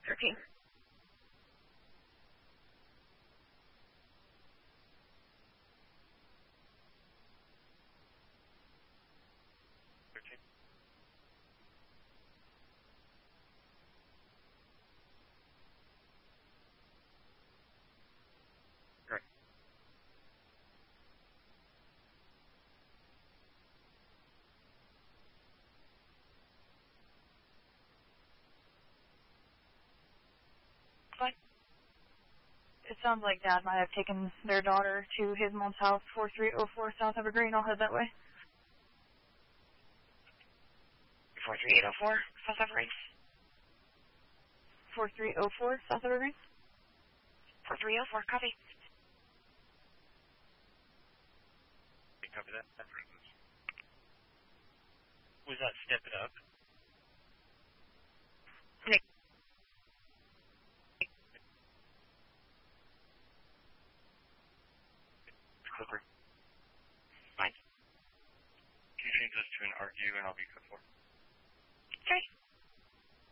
13. It sounds like Dad might have taken their daughter to his mom's house, 4304 South Evergreen. I'll head that way. 43804 South Evergreen. 4304 South Evergreen. 4304, copy. Copy that. Was that Step It Up? Nick. Clipper. Fine. Can you change this to an argue and I'll be good for?